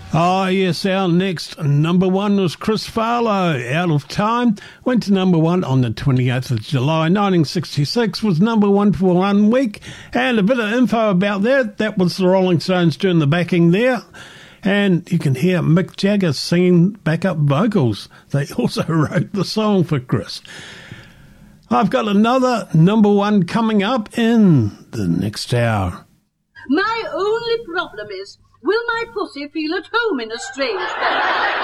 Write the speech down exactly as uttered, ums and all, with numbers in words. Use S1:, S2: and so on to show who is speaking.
S1: Oh, yes, our next number one was Chris Farlow, Out of Time. Went to number one on the twenty-eighth of July, nineteen sixty-six, was number one for one week. And a bit of info about that, that was the Rolling Stones doing the backing there. And you can hear Mick Jagger singing backup vocals. They also wrote the song for Chris. I've got another number one coming up in the next hour.
S2: My only problem is, will my pussy feel at home in a strange bed?